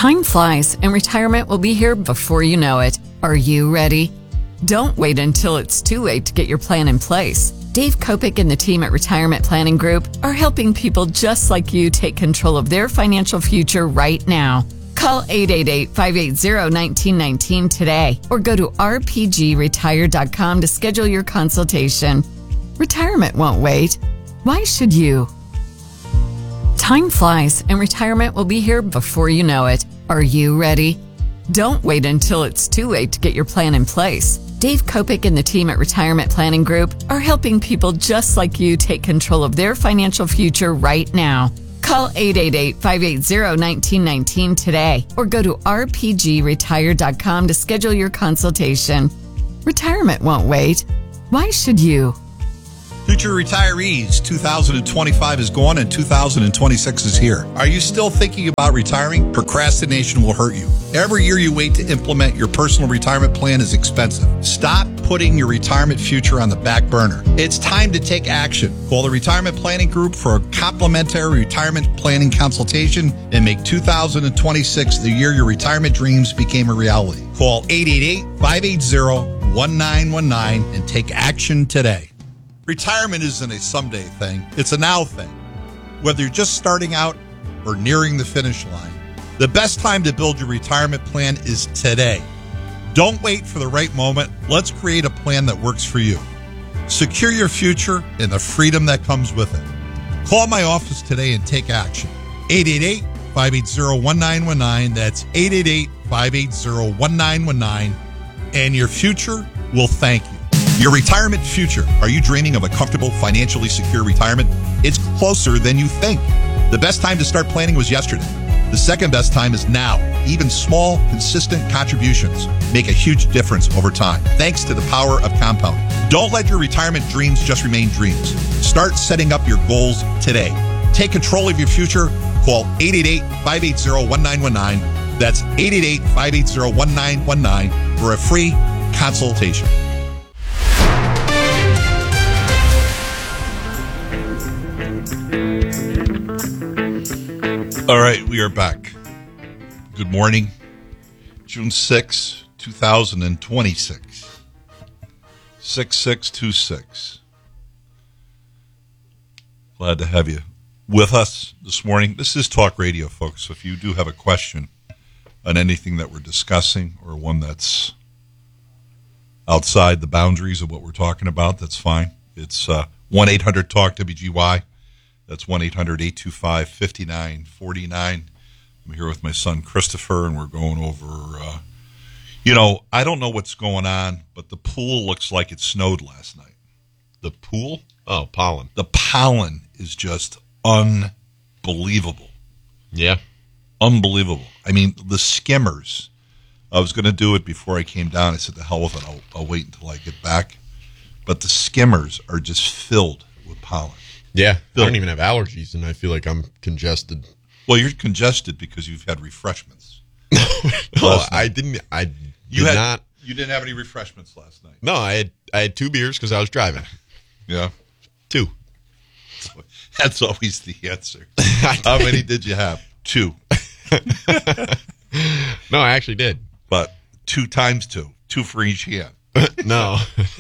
Time flies, and retirement will be here before you know it. Are you ready? Don't wait until it's too late to get your plan in place. Dave Kopic and the team at Retirement Planning Group are helping people just like you take control of their financial future right now. Call 888-580-1919 today or go to rpgretire.com to schedule your consultation. Retirement won't wait. Why should you? Time flies, and retirement will be here before you know it. Are you ready? Don't wait until it's too late to get your plan in place. Dave Kopic and the team at Retirement Planning Group are helping people just like you take control of their financial future right now. Call 888-580-1919 today or go to rpgretire.com to schedule your consultation. Retirement won't wait. Why should you? Future retirees, 2025 is gone and 2026 is here. Are you still thinking about retiring? Procrastination will hurt you. Every year you wait to implement your personal retirement plan is expensive. Stop putting your retirement future on the back burner. It's time to take action. Call the Retirement Planning Group for a complimentary retirement planning consultation and make 2026 the year your retirement dreams became a reality. Call 888-580-1919 and take action today. Retirement isn't a someday thing. It's a now thing. Whether you're just starting out or nearing the finish line, the best time to build your retirement plan is today. Don't wait for the right moment. Let's create a plan that works for you. Secure your future and the freedom that comes with it. Call my office today and take action. 888-580-1919. That's 888-580-1919. And your future will thank you. Your retirement future. Are you dreaming of a comfortable, financially secure retirement? It's closer than you think. The best time to start planning was yesterday. The second best time is now. Even small, consistent contributions make a huge difference over time, thanks to the power of compounding. Don't let your retirement dreams just remain dreams. Start setting up your goals today. Take control of your future. Call 888-580-1919. That's 888-580-1919 for a free consultation. All right, we are back. Good morning. June 6, 2026. 6626. Glad to have you with us this morning. This is Talk Radio, folks. So if you do have a question on anything that we're discussing or one that's outside the boundaries of what we're talking about, that's fine. It's 1-800-TALK-WGY. That's 1-800-825-5949. I'm here with my son, Christopher, and we're going over, I don't know what's going on, but the pool looks like it snowed last night. The pool? Oh, pollen. The pollen is just unbelievable. Yeah. Unbelievable. I mean, the skimmers. I was going to do it before I came down. I said, the hell with it. I'll wait until I get back. But the skimmers are just filled with pollen. Yeah, I don't even have allergies, and I feel like I'm congested. Well, you're congested because you've had refreshments. Oh, I didn't. You didn't have any refreshments last night. No, I had 2 beers because I was driving. Yeah, 2. That's always the answer. How many did you have? 2. No, I actually did. But 2 times 2. 2 for each hand. No,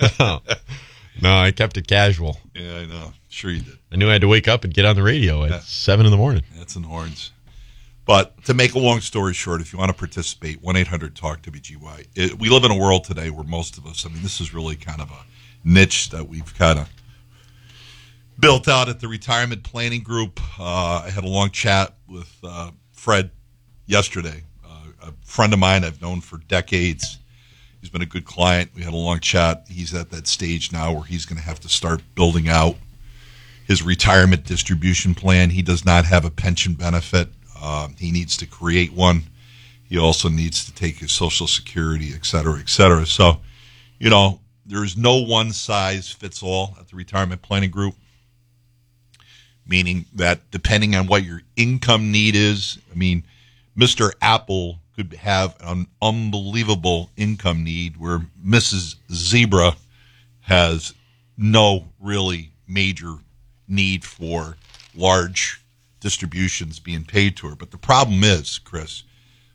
I kept it casual. Yeah, I know. Sure you did. I knew I had to wake up and get on the radio at 7 in the morning. That's in horns. But to make a long story short, if you want to participate, 1-800-TALK-WGY. We live in a world today where most of us, this is really kind of a niche that we've kind of built out at the Retirement Planning Group. I had a long chat with Fred yesterday, a friend of mine I've known for decades. He's been a good client. We had a long chat. He's at that stage now where he's going to have to start building out his retirement distribution plan. He does not have a pension benefit. He needs to create one. He also needs to take his Social Security, et cetera, et cetera. So, there's no one size fits all at the Retirement Planning Group, meaning that depending on what your income need is, Mr. Apple could have an unbelievable income need where Mrs. Zebra has no really major need for large distributions being paid to her. But the problem is, Chris,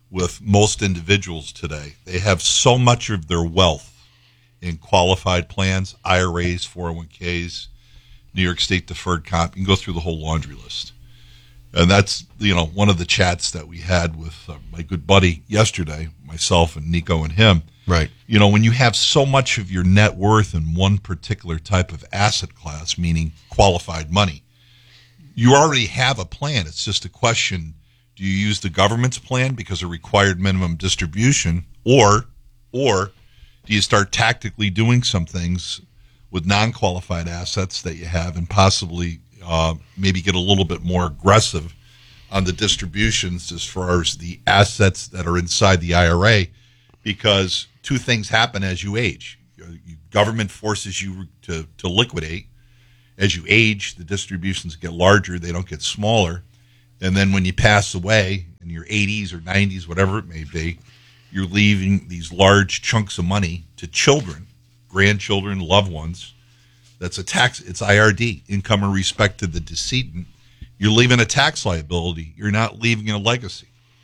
with most individuals today. They have so much of their wealth in qualified plans, IRAs, 401ks, New York State deferred comp. You can go through the whole laundry list. And that's, one of the chats that we had with my good buddy yesterday, myself and Nico and him. Right. When you have so much of your net worth in one particular type of asset class, meaning qualified money, you already have a plan. It's just a question, do you use the government's plan because of required minimum distribution, or do you start tactically doing some things with non-qualified assets that you have and possibly maybe get a little bit more aggressive on the distributions as far as the assets that are inside the IRA, because two things happen as you age. Government forces you to liquidate. As you age, the distributions get larger. They don't get smaller. And then when you pass away in your 80s or 90s, whatever it may be, you're leaving these large chunks of money to children, grandchildren, loved ones. That's a tax. It's IRD, income in respect to the decedent. You're leaving a tax liability. You're not leaving a legacy.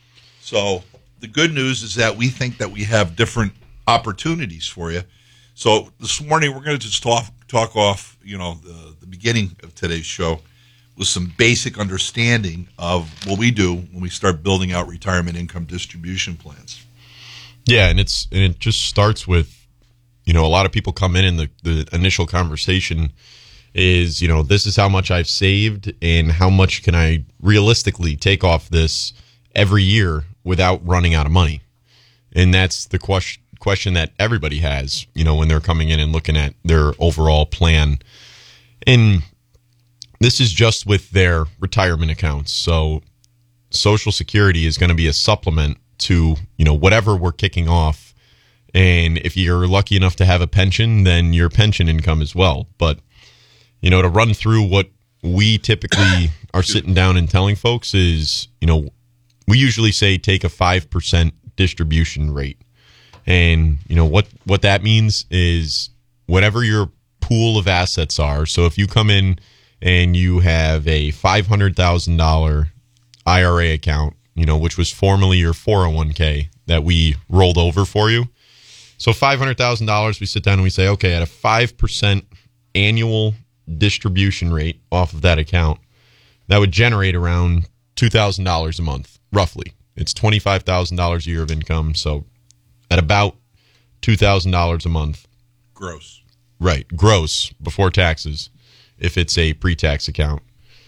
So the good news is that we think that we have different opportunities for you. So this morning we're going to just talk off, the beginning of today's show with some basic understanding of what we do when we start building out retirement income distribution plans. Yeah, and it just starts with, a lot of people come in and the initial conversation is, this is how much I've saved and how much can I realistically take off this every year without running out of money. And that's the question that everybody has, when they're coming in and looking at their overall plan. And this is just with their retirement accounts. So Social Security is going to be a supplement to, whatever we're kicking off. And if you're lucky enough to have a pension, then your pension income as well. But, to run through what we typically are sitting down and telling folks is, we usually say take a 5% distribution rate. And, what that means is whatever your pool of assets are. So if you come in and you have a $500,000 IRA account, which was formerly your 401k that we rolled over for you. So $500,000, we sit down and we say, okay, at a 5% annual distribution rate off of that account, that would generate around $2,000 a month, roughly. It's $25,000 a year of income, so at about $2,000 a month. Gross. Right, gross, before taxes, if it's a pre-tax account,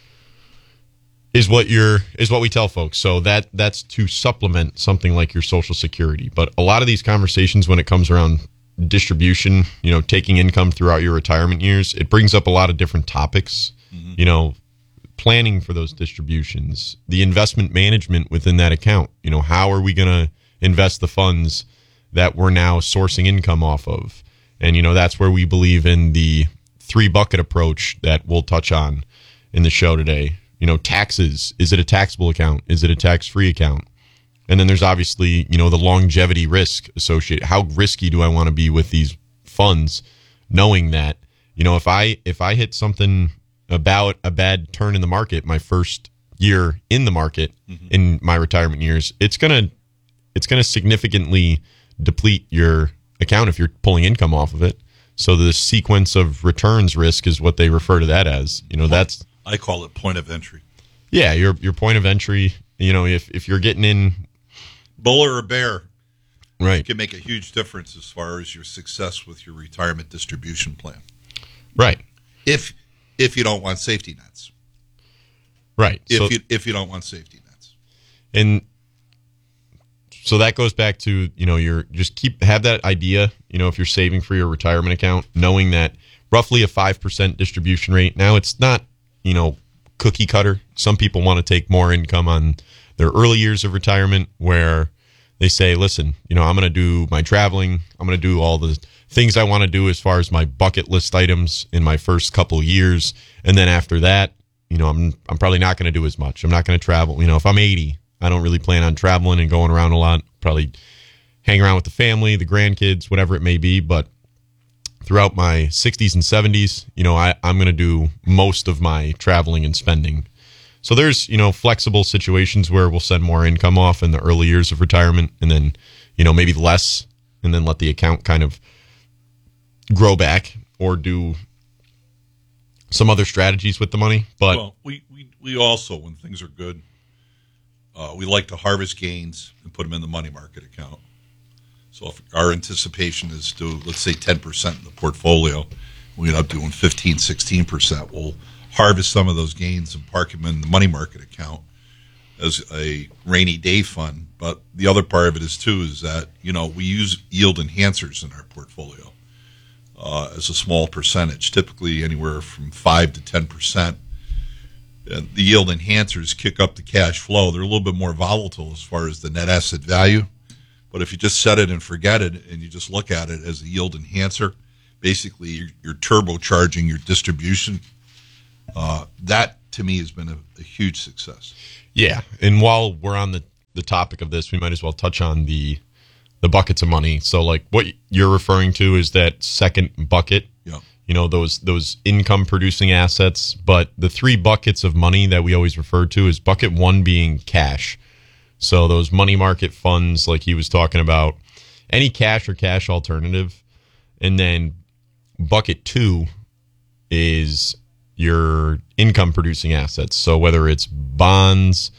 is what we tell folks. So that's to supplement something like your Social Security. But a lot of these conversations when it comes around distribution, taking income throughout your retirement years, it brings up a lot of different topics. Mm-hmm. Planning for those distributions, the investment management within that account. How are we going to invest the funds that we're now sourcing income off of? And, that's where we believe in the 3-bucket approach that we'll touch on in the show today. Taxes. Is it a taxable account? Is it a tax-free account? And then there's obviously, the longevity risk associated. How risky do I want to be with these funds, knowing that, if I hit something about a bad turn in the market my first year in the market, mm-hmm. in my retirement years, it's gonna significantly deplete your account if you're pulling income off of it. So the sequence of returns risk is what they refer to that as. That's, I call it point of entry. Yeah, your point of entry. If you're getting in, bull or a bear, right, it can make a huge difference as far as your success with your retirement distribution plan. Right. If you don't want safety nets. Right. If you don't want safety nets. And so that goes back to, you're just have that idea, if you're saving for your retirement account, knowing that roughly a 5% distribution rate. Now it's not, cookie cutter. Some people want to take more income on their early years of retirement where they say, listen, I'm going to do my traveling. I'm going to do all the things I want to do as far as my bucket list items in my first couple of years. And then after that, I'm probably not going to do as much. I'm not going to travel. If I'm 80, I don't really plan on traveling and going around a lot. Probably hang around with the family, the grandkids, whatever it may be. But throughout my 60s and 70s, I'm going to do most of my traveling and spending. So there's, flexible situations where we'll send more income off in the early years of retirement and then, maybe less and then let the account kind of grow back or do some other strategies with the money. But we also, when things are good, we like to harvest gains and put them in the money market account. So if our anticipation is to, let's say, 10% in the portfolio, we end up doing 15, 16%. We'll harvest some of those gains and park them in the money market account as a rainy day fund. But the other part of it is that, we use yield enhancers in our portfolio as a small percentage, typically anywhere from 5 to 10%. And the yield enhancers kick up the cash flow. They're a little bit more volatile as far as the net asset value. But if you just set it and forget it and you just look at it as a yield enhancer, basically you're turbocharging your distribution. That, to me, has been a huge success. Yeah, and while we're on the topic of this, we might as well touch on the buckets of money. So, like, what you're referring to is that second bucket, those income-producing assets. But the three buckets of money that we always refer to is bucket one being cash. So those money market funds, like he was talking about, any cash or cash alternative. And then bucket two is your income producing assets. So whether it's bonds,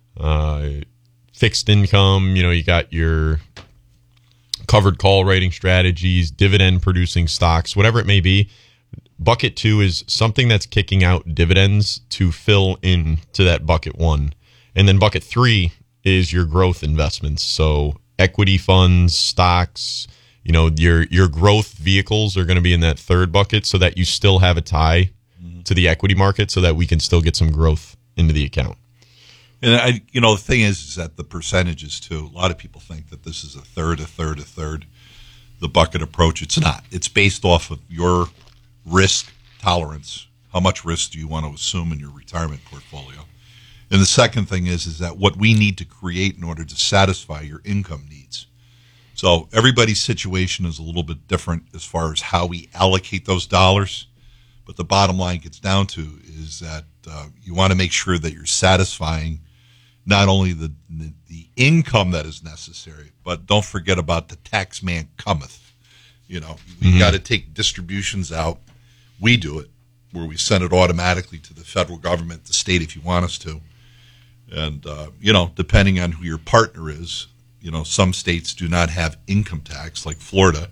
fixed income, you got your covered call rating strategies, dividend producing stocks, whatever it may be. Bucket two is something that's kicking out dividends to fill into that bucket one. And then bucket three is your growth investments. So equity funds, stocks, your growth vehicles are going to be in that third bucket so that you still have a tie to the equity market so that we can still get some growth into the account. And the thing is that the percentages too, a lot of people think that this is a third. The bucket approach, it's not. It's based off of your risk tolerance. How much risk do you want to assume in your retirement portfolio? And the second thing is that what we need to create in order to satisfy your income needs. So everybody's situation is a little bit different as far as how we allocate those dollars. But the bottom line gets down to is that you want to make sure that you're satisfying not only the income that is necessary, but don't forget about the tax man cometh. We've got to take distributions out. We do it, where we send it automatically to the federal government, the state, if you want us to. And, depending on who your partner is, some states do not have income tax, like Florida.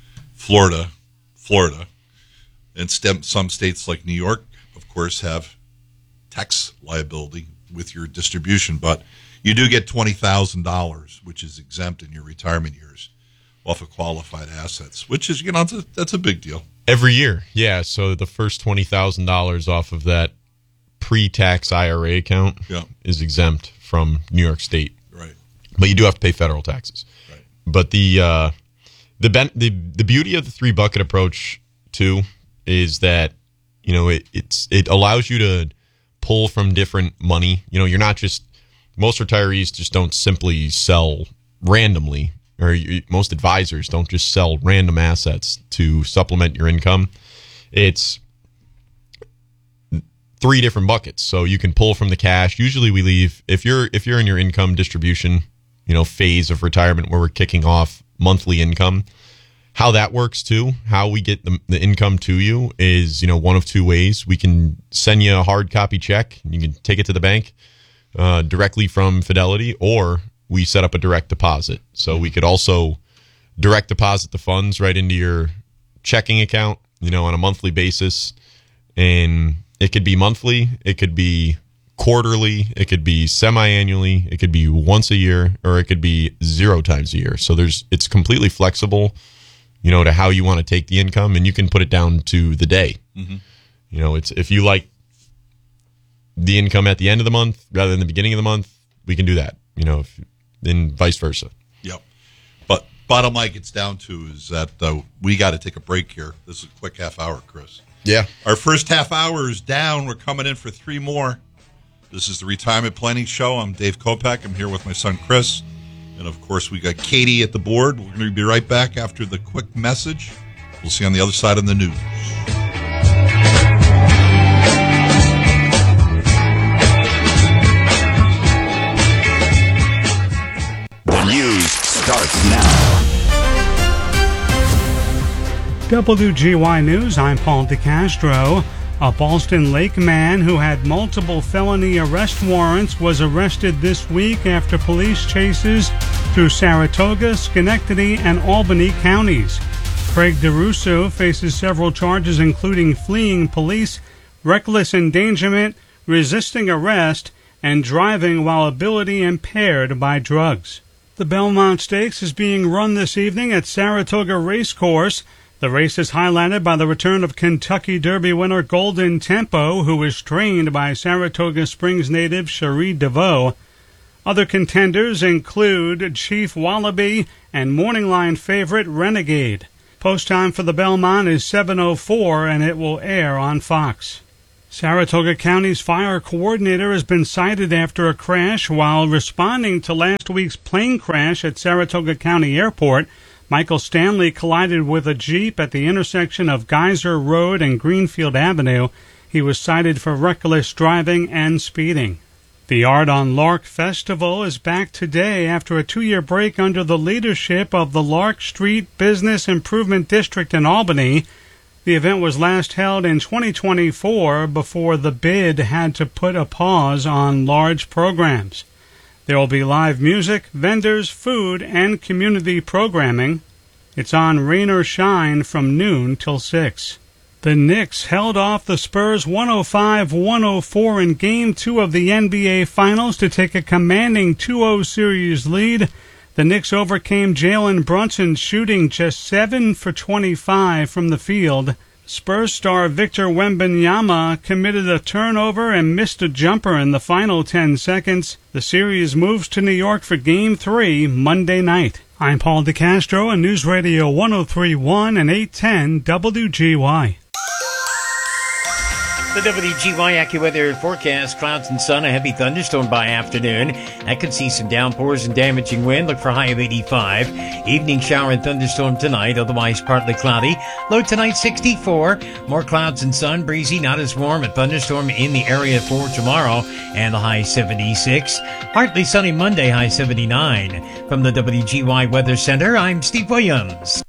And some states like New York, of course, have tax liability with your distribution. But you do get $20,000, which is exempt in your retirement years, off of qualified assets, which is, that's a big deal. Every year, yeah. So the first $20,000 off of that pre-tax IRA account is exempt from New York State. Right. But you do have to pay federal taxes. Right. But the beauty of the three bucket approach too is that it allows you to pull from different money. You're not just, most retirees just don't simply sell randomly, or most advisors don't just sell random assets to supplement your income. It's three different buckets. So you can pull from the cash. Usually we leave, if you're in your income distribution, phase of retirement where we're kicking off monthly income, how that works too, how we get the income to you is, one of two ways. We can send you a hard copy check. You can take it to the bank directly from Fidelity, or we set up a direct deposit. So we could also direct deposit the funds right into your checking account, on a monthly basis. And it could be monthly, it could be quarterly, it could be semi-annually, it could be once a year, or it could be 0 times a year. So it's completely flexible, to how you want to take the income, and you can put it down to the day. Mm-hmm. It's, if you like the income at the end of the month rather than the beginning of the month, we can do that, and vice versa. Yep. But bottom line gets down to is that we got to take a break here. This is a quick half hour, Chris. Yeah. Our first half hour is down. We're coming in for 3 more. This is the Retirement Planning Show. I'm Dave Kopak. I'm here with my son, Chris. And, of course, we got Katie at the board. We're going to be right back after the quick message. We'll see you on the other side of the news. WGY News, I'm Paul DeCastro. A Ballston Lake man who had multiple felony arrest warrants was arrested this week after police chases through Saratoga, Schenectady, and Albany counties. Craig DeRusso faces several charges including fleeing police, reckless endangerment, resisting arrest, and driving while ability impaired by drugs. The Belmont Stakes is being run this evening at Saratoga Racecourse. The race is highlighted by the return of Kentucky Derby winner Golden Tempo, who is trained by Saratoga Springs native Cherie DeVoe. Other contenders include Chief Wallaby and Morning Line favorite Renegade. Post time for the Belmont is 7:04, and it will air on Fox. Saratoga County's fire coordinator has been cited after a crash while responding to last week's plane crash at Saratoga County Airport. Michael Stanley collided with a Jeep at the intersection of Geyser Road and Greenfield Avenue. He was cited for reckless driving and speeding. The Art on Lark Festival is back today after a 2-year break under the leadership of the Lark Street Business Improvement District in Albany. The event was last held in 2024 before the bid had to put a pause on large programs. There will be live music, vendors, food, and community programming. It's on rain or shine from noon till 6. The Knicks held off the Spurs 105-104 in Game 2 of the NBA Finals to take a commanding 2-0 series lead. The Knicks overcame Jalen Brunson, shooting just 7 for 25 from the field. Spurs star Victor Wembanyama committed a turnover and missed a jumper in the final 10 seconds. The series moves to New York for Game 3 Monday night. I'm Paul DeCastro on News Radio 103.1 and 810 WGY. The WGY AccuWeather forecast: clouds and sun, a heavy thunderstorm by afternoon. I could see some downpours and damaging wind. Look for high of 85. Evening shower and thunderstorm tonight, otherwise partly cloudy. Low tonight 64. More clouds and sun, breezy, not as warm. A thunderstorm in the area for tomorrow, and the high 76. Partly sunny Monday, high 79. From the WGY Weather Center, I'm Steve Williams.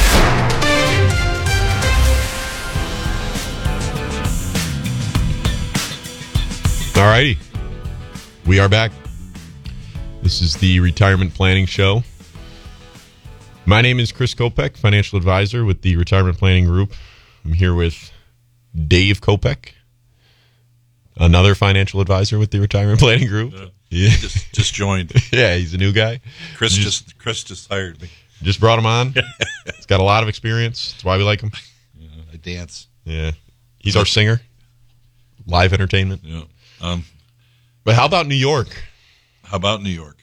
All righty. We are back. This is the Retirement Planning Show. My name is Chris Kopek, financial advisor with the Retirement Planning Group. I'm here with Dave Kopek, another financial advisor with the Retirement Planning Group. Yeah. Just joined. Yeah, he's a new guy. Chris just hired me. Just brought him on. He's got a lot of experience. That's why we like him. Yeah, I dance. Yeah. He's our singer. Live entertainment. Yeah. But how about New York? How about New York?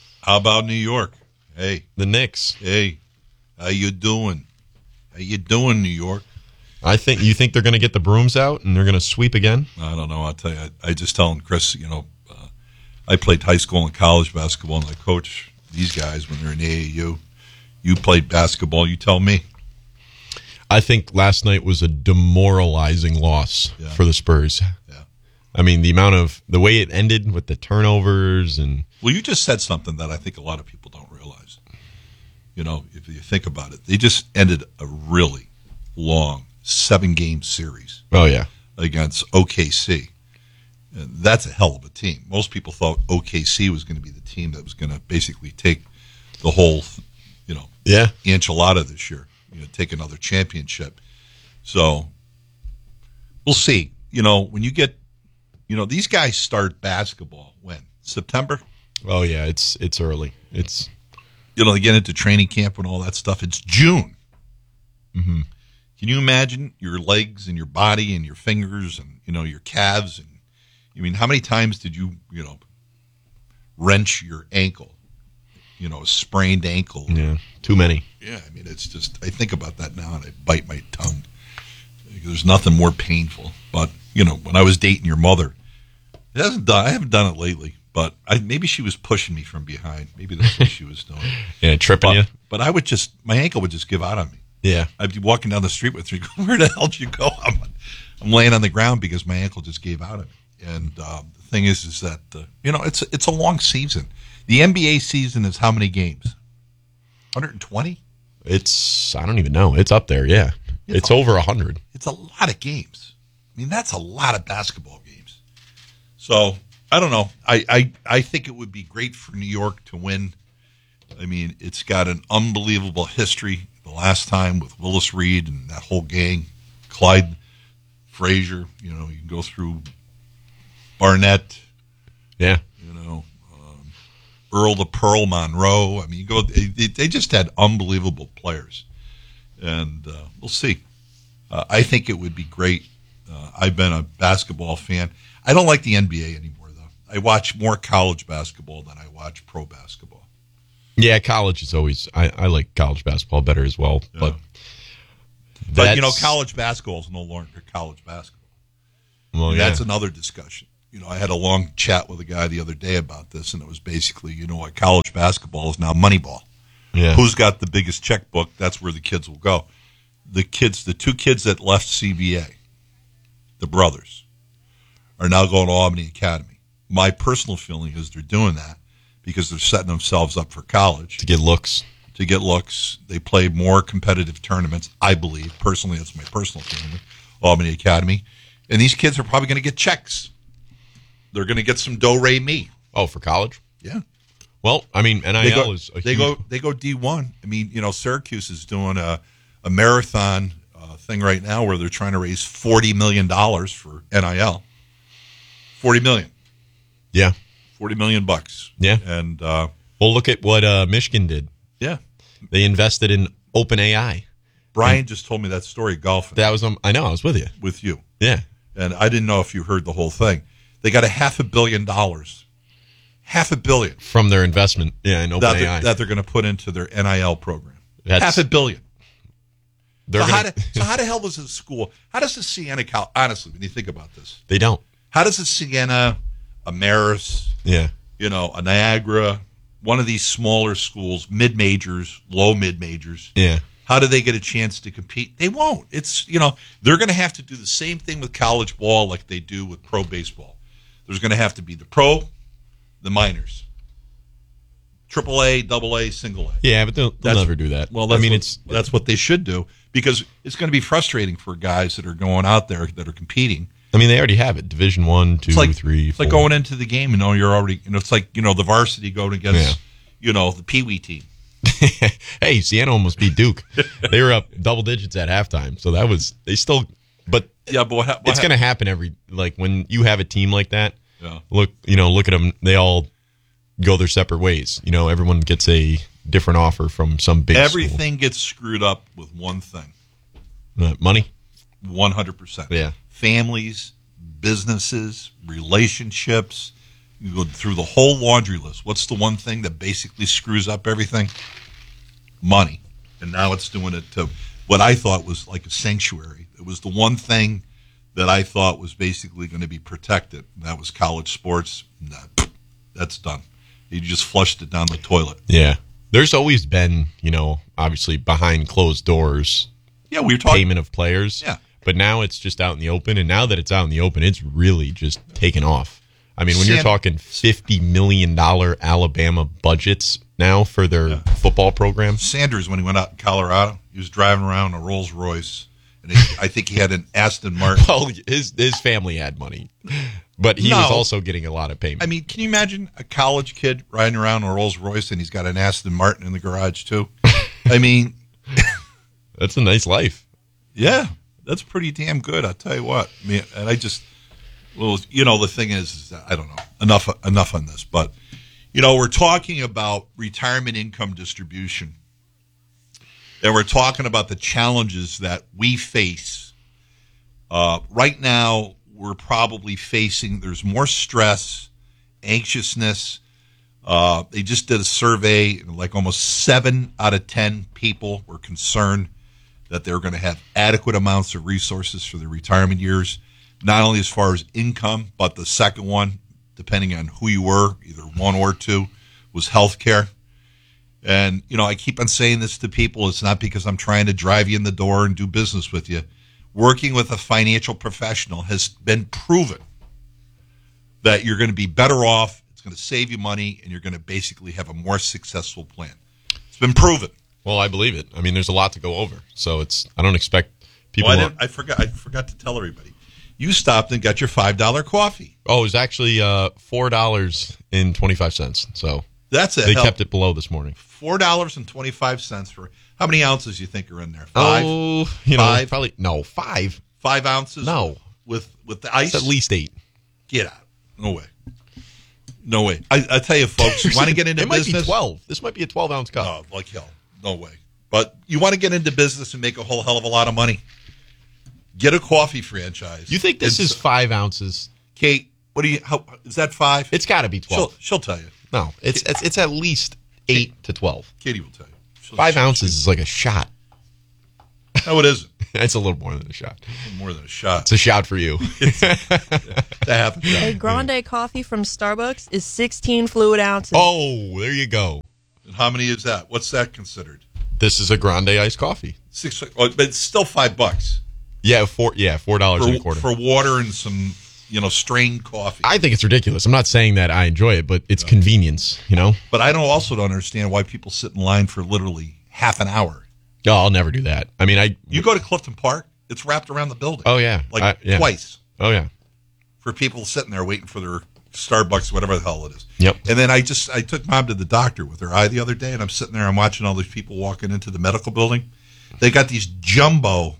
Hey. The Knicks. Hey. How you doing? New York? You think they're going to get the brooms out and they're going to sweep again? I don't know. I'll tell you. I just telling Chris, I played high school and college basketball, and I coach these guys when they're in AAU. You played basketball. You tell me. I think last night was a demoralizing loss for the Spurs. Yeah. I mean, the way it ended with the turnovers and... Well, you just said something that I think a lot of people don't realize. If you think about it, they just ended a really long 7-game series. Oh, yeah. Against OKC. And that's a hell of a team. Most people thought OKC was going to be the team that was going to basically take the whole, enchilada this year. Take another championship. So we'll see. When you get, these guys start basketball when? September? Oh, yeah, it's early. It's they get into training camp and all that stuff. It's June. Mm-hmm. Can you imagine your legs and your body and your fingers and, your calves? And how many times did you, wrench your ankle? A sprained ankle. Yeah, too many. Yeah, it's just, I think about that now and I bite my tongue. There's nothing more painful. But, when I was dating your mother, I haven't done it lately, but maybe she was pushing me from behind. Maybe that's what she was doing. Yeah, tripping you. But my ankle would just give out on me. Yeah. I'd be walking down the street with her, going, where the hell did you go? I'm laying on the ground because my ankle just gave out on me. And the thing is that, it's a long season. The NBA season is how many games? 120? I don't even know. It's up there, yeah. It's over 100. It's a lot of games. I mean, that's a lot of basketball games. So, I don't know. I think it would be great for New York to win. I mean, it's got an unbelievable history. The last time with Willis Reed and that whole gang, Clyde Frazier, you can go through Barnett. Yeah. Earl the Pearl Monroe. I mean, they just had unbelievable players. And we'll see. I think it would be great. I've been a basketball fan. I don't like the NBA anymore, though. I watch more college basketball than I watch pro basketball. Yeah, college is always. I like college basketball better as well. Yeah. But college basketball is no longer college basketball. Well, That's another discussion. I had a long chat with a guy the other day about this, and it was basically, what college basketball is now Moneyball. Yeah. Who's got the biggest checkbook? That's where the kids will go. The two kids that left CBA, the brothers, are now going to Albany Academy. My personal feeling is they're doing that because they're setting themselves up for college. To get looks. They play more competitive tournaments, I believe. Personally, that's my personal feeling. Albany Academy. And these kids are probably going to get checks. They're going to get some do-re-mi. Oh, for college? Yeah. Well, I mean, NIL is a They go D1. I mean, Syracuse is doing a marathon thing right now where they're trying to raise $40 million for NIL. $40 million. Yeah. $40 million bucks. Yeah. And well, look at what Michigan did. Yeah. They invested in OpenAI. Brian just told me that story golfing. That was I know, I was with you. With you. Yeah. And I didn't know if you heard the whole thing. They got $500 million. $500 million. From their investment, in OpenAI. That they're going to put into their NIL program. That's $500 million. So how the hell does a school, how does the Siena, honestly, when you think about this, they don't. How does a Siena, a Marist, a Niagara, one of these smaller schools, mid-majors, low mid-majors, how do they get a chance to compete? They won't. It's, they're going to have to do the same thing with college ball like they do with pro baseball. There's going to have to be the pro, the minors. AAA, AA, single A. Yeah, but they'll never do that. Well, that's what they should do because it's going to be frustrating for guys that are going out there that are competing. I mean, they already have it. Division 1, 2, 3, 4. It's like going into the game, you're already, it's like, the varsity going against, the Pee Wee team. Hey, Siena almost beat Duke. They were up double digits at halftime. So but it's going to happen when you have a team like that. Yeah. Look at them. They all go their separate ways. Everyone gets a different offer from some big Everything gets screwed up with one thing. Money? 100%. Yeah. Families, businesses, relationships. You go through the whole laundry list. What's the one thing that basically screws up everything? Money. And now it's doing it to what I thought was like a sanctuary. It was the one thing that I thought was basically going to be protected. That was college sports. Nah, that's done. You just flushed it down the toilet. Yeah. There's always been, obviously behind closed doors, we're talking payment of players. Yeah. But now it's just out in the open. And now that it's out in the open, it's really just taken off. I mean, when you're talking $50 million Alabama budgets now for their football program. Sanders, when he went out in Colorado, he was driving around a Rolls Royce. And I think he had an Aston Martin. Well, his family had money. But he was also getting a lot of payment. I mean, can you imagine a college kid riding around a Rolls Royce and he's got an Aston Martin in the garage too? I mean. That's a nice life. Yeah, that's pretty damn good. I'll tell you what. I mean, and the thing is I don't know. Enough on this. But, we're talking about retirement income distribution. And we're talking about the challenges that we face. Right now, we're probably facing, there's more stress, anxiousness. They just did a survey, like almost 7 out of 10 people were concerned that they're going to have adequate amounts of resources for their retirement years, not only as far as income, but the second one, depending on who you were, either 1 or 2, was health care. And, I keep on saying this to people. It's not because I'm trying to drive you in the door and do business with you. Working with a financial professional has been proven that you're going to be better off, it's going to save you money, and you're going to basically have a more successful plan. It's been proven. Well, I believe it. I mean, there's a lot to go over. So I don't expect People. I forgot to tell everybody. You stopped and got your $5 coffee. Oh, it was actually $4.25. So That's it. They kept it below this morning. $4.25 for how many ounces you think are in there? 5? Oh, Five? probably no 5. 5 ounces? No, with the ice. it's at least 8. Get out! No way. No way. I tell you, folks, you want to get into it might business? be 12. This might be a 12-ounce cup. Oh, like hell. No way. But you want to get into business and make a whole hell of a lot of money? Get a coffee franchise. You think this is 5 ounces? Kate? What do you? How is that 5? It's got to be 12. She'll tell you. No, it's at least 8 to 12. Katie will tell you. 5 ounces is like a shot. No, it isn't. It's a little more than a shot. More than a shot. It's a shot for you. To have a shot. A grande coffee from Starbucks is 16 fluid ounces. Oh, there you go. And how many is that? What's that considered? This is a grande iced coffee. But it's still $5 Yeah, $4 and a quarter. for water and some, strained coffee. I think it's ridiculous. I'm not saying that I enjoy it, but it's convenience, But I don't understand why people sit in line for literally half an hour. Oh, I'll never do that. I mean, You go to Clifton Park, it's wrapped around the building. Oh, yeah. Yeah. Twice. Oh, yeah. For people sitting there waiting for their Starbucks, whatever the hell it is. Yep. And then I took Mom to the doctor with her eye the other day, and I'm sitting there, I'm watching all these people walking into the medical building. They got these jumbo,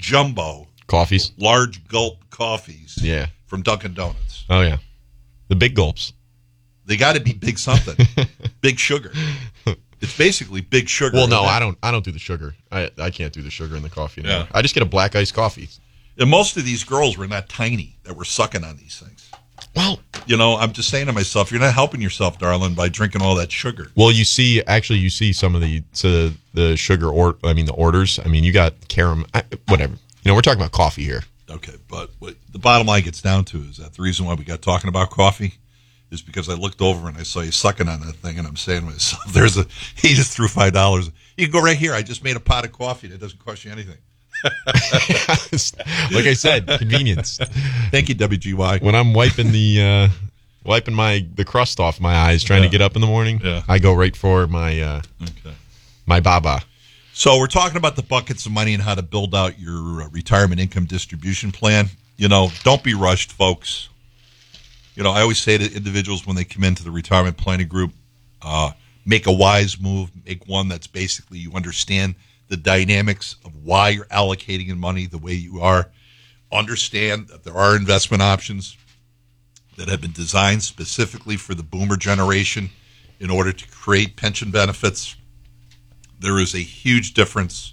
Coffees. large gulp coffees Yeah. from Dunkin' Donuts. Oh, yeah. The big gulps. They got to be big something. Big sugar. It's basically big sugar. Well, no, I don't do the sugar. I can't do the sugar in the coffee anymore. Yeah. I just get a black iced coffee. And most of these girls were not tiny that were sucking on these things. Well, I'm just saying to myself, you're not helping yourself, darling, by drinking all that sugar. well, you see some of the sugar the orders. I mean, you got caramel, whatever. We're talking about coffee here. Okay, but what the bottom line gets down to is that the reason why we got talking about coffee is because I looked over and I saw you sucking on that thing, and I'm saying to myself, he just threw $5. You can go right here. I just made a pot of coffee that doesn't cost you anything. Like I said, convenience. Thank you, WGY. When I'm wiping the crust off my eyes trying to get up in the morning, I go right for my Baba. So we're talking about the buckets of money and how to build out your retirement income distribution plan. Don't be rushed, folks. I always say to individuals when they come into the retirement planning group, make a wise move, make one that's basically you understand the dynamics of why you're allocating your money the way you are. Understand that there are investment options that have been designed specifically for the boomer generation in order to create pension benefits. There is a huge difference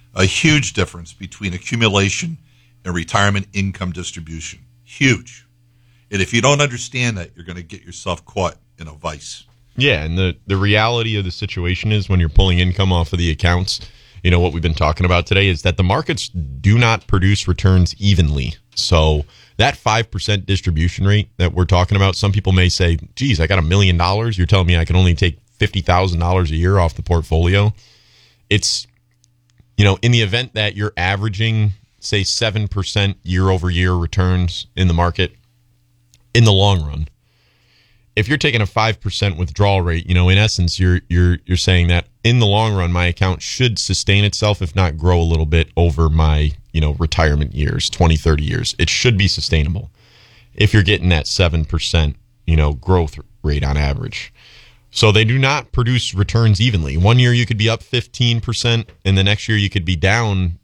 between accumulation and retirement income distribution. Huge. And if you don't understand that, you're going to get yourself caught in a vice. Yeah, and the reality of the situation is when you're pulling income off of the accounts, what we've been talking about today is that the markets do not produce returns evenly. So that 5% distribution rate that we're talking about, some people may say, geez, I got $1 million. You're telling me I can only take $50,000 a year off the portfolio. It's, in the event that you're averaging, say, 7% year over year returns in the market, in the long run, if you're taking a 5% withdrawal rate, in essence, you're saying that in the long run, my account should sustain itself, if not grow a little bit over my, retirement years, 20, 30 years. It should be sustainable if you're getting that 7%, growth rate on average. So they do not produce returns evenly. One year you could be up 15%, and the next year you could be down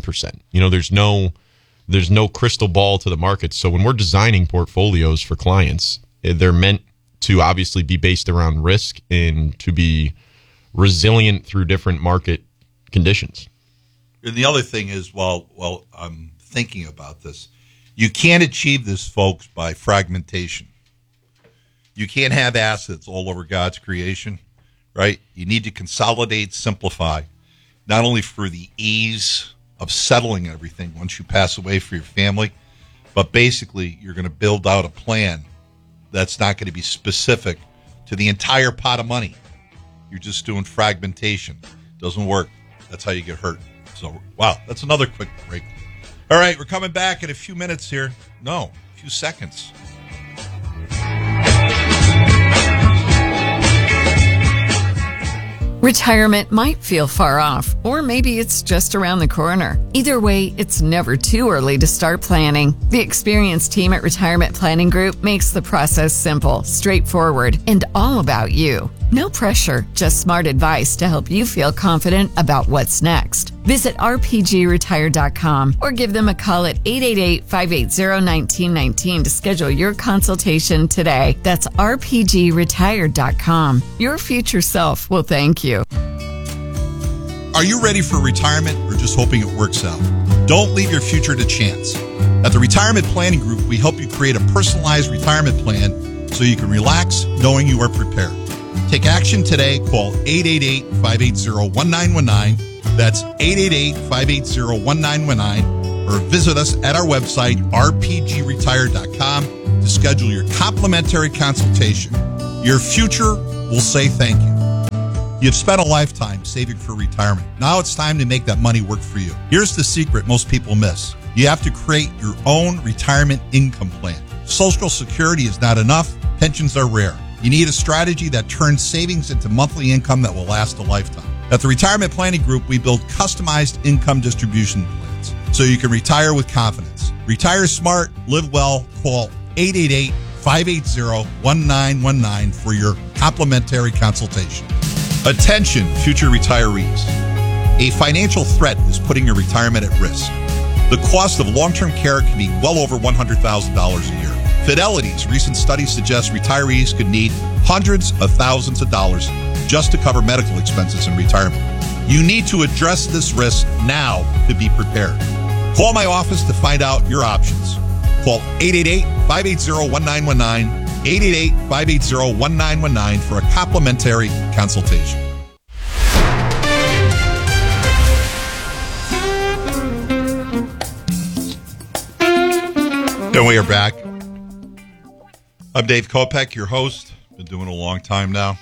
10%. There's no crystal ball to the market. So when we're designing portfolios for clients, they're meant to obviously be based around risk and to be resilient through different market conditions. And the other thing is, while I'm thinking about this, you can't achieve this, folks, by fragmentation. You can't have assets all over God's creation, right? You need to consolidate, simplify, not only for the ease of settling everything once you pass away for your family, but basically you're going to build out a plan that's not going to be specific to the entire pot of money. You're just doing fragmentation. Doesn't work. That's how you get hurt. So, wow, that's another quick break. All right, we're coming back in a few minutes here. No, a few seconds. Retirement might feel far off, or maybe it's just around the corner. Either way, it's never too early to start planning. The experienced team at Retirement Planning Group makes the process simple, straightforward, and all about you. No pressure, just smart advice to help you feel confident about what's next. Visit rpgretire.com or give them a call at 888-580-1919 to schedule your consultation today. That's rpgretire.com. Your future self will thank you. Are you ready for retirement or just hoping it works out? Don't leave your future to chance. At the Retirement Planning Group, we help you create a personalized retirement plan so you can relax knowing you are prepared. Take action today. Call 888-580-1919. That's 888-580-1919. Or visit us at our website, rpgretire.com, to schedule your complimentary consultation. Your future will say thank you. You've spent a lifetime saving for retirement. Now it's time to make that money work for you. Here's the secret most people miss. You have to create your own retirement income plan. Social Security is not enough. Pensions are rare. You need a strategy that turns savings into monthly income that will last a lifetime. At the Retirement Planning Group, we build customized income distribution plans so you can retire with confidence. Retire smart, live well. Call 888-580-1919 for your complimentary consultation. Attention, future retirees. A financial threat is putting your retirement at risk. The cost of long-term care can be well over $100,000 a year. Fidelity's recent study suggests retirees could need hundreds of thousands of dollars just to cover medical expenses in retirement. You need to address this risk now to be prepared. Call my office to find out your options. Call 888-580-1919, 888-580-1919 for a complimentary consultation. And we are back. I'm Dave Kopech, your host. Been doing it a long time now.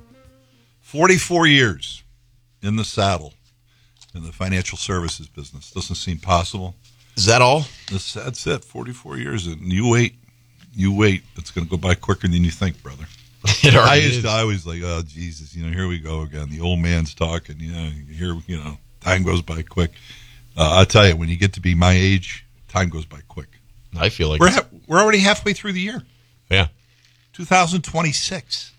44 years in the saddle in the financial services business. Doesn't seem possible. Is that all? That's it. 44 years. And you wait. It's going to go by quicker than you think, brother. I was like, oh, Jesus, here we go again. The old man's talking. Time goes by quick. I'll tell you, when you get to be my age, time goes by quick. I feel like we're already halfway through the year. Yeah. 2026.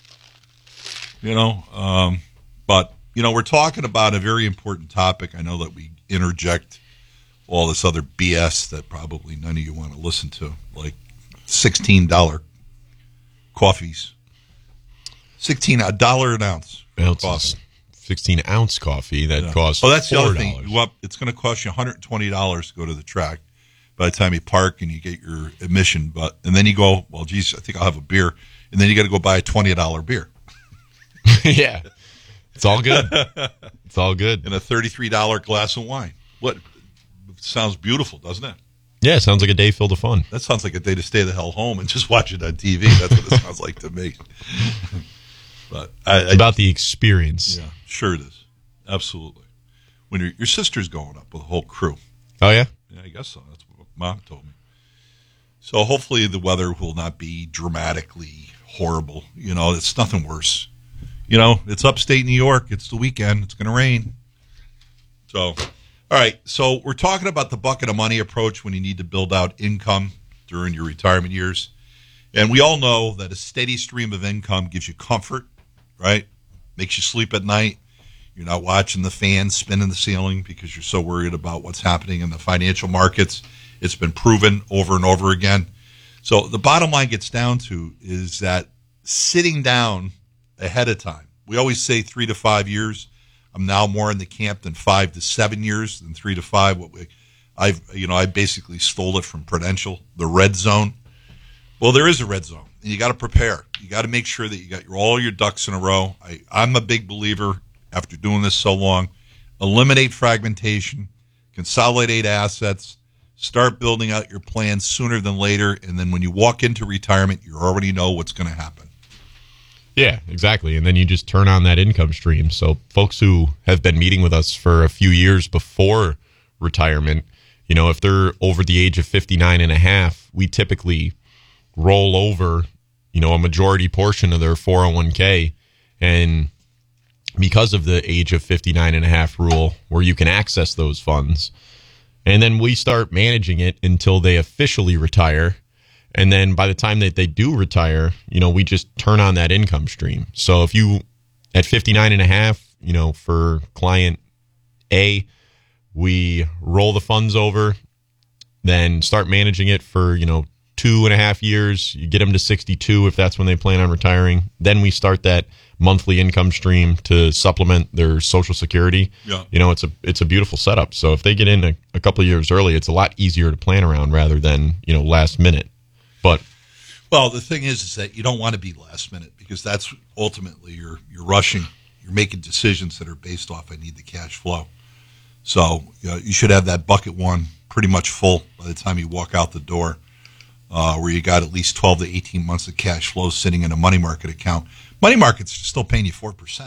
But we're talking about a very important topic. I know that we interject all this other BS that probably none of you want to listen to, like $16 coffees. $16 an ounce. Coffee. 16-ounce coffee that costs. Oh, that's the other $4. thing. It's going to cost you $120 to go to the track. By the time you park and you get your admission, and then you go, well, geez, I think I'll have a beer, and then you got to go buy a $20 beer. Yeah, it's all good. It's all good. And a $33 glass of wine. What sounds beautiful, doesn't it? Yeah, it sounds like a day filled of fun. That sounds like a day to stay the hell home and just watch it on TV. That's what it sounds like to me. But it's about the experience. Yeah, sure it is. Absolutely. When your sister's going up with a whole crew. Oh yeah. Yeah, I guess so. That's what Mom told me. So hopefully the weather will not be dramatically horrible. It's nothing worse. It's upstate New York. It's the weekend. It's going to rain. So, all right. So we're talking about the bucket of money approach when you need to build out income during your retirement years. And we all know that a steady stream of income gives you comfort, right? Makes you sleep at night. You're not watching the fans spin in the ceiling because you're so worried about what's happening in the financial markets. It's been proven over and over again. So the bottom line gets down to is that sitting down ahead of time. We always say 3 to 5 years. I'm now more in the camp than 5 to 7 years than 3 to 5. I basically stole it from Prudential, the red zone. Well, there is a red zone, and you got to prepare. You got to make sure that you got all your ducks in a row. I'm a big believer. After doing this so long, eliminate fragmentation, consolidate assets, start building out your plans sooner than later, and then when you walk into retirement, you already know what's going to happen. Yeah, exactly. And then you just turn on that income stream. So folks who have been meeting with us for a few years before retirement, if they're over the age of 59 and a half, we typically roll over, a majority portion of their 401k and because of the age of 59 and a half rule, where you can access those funds. And then we start managing it until they officially retire. And then by the time that they do retire, we just turn on that income stream. So if you, at 59 and a half, for client A, we roll the funds over, then start managing it for, 2.5 years. You get them to 62 if that's when they plan on retiring. Then we start that monthly income stream to supplement their Social Security. Yeah. It's a beautiful setup. So if they get in a couple of years early, it's a lot easier to plan around rather than, last minute. But well, the thing is that you don't want to be last minute, because that's ultimately you're rushing. You're making decisions that are based off, I need the cash flow. So you should have that bucket one pretty much full by the time you walk out the door, where you got at least 12 to 18 months of cash flow sitting in a money market account. Money market's still paying you 4%.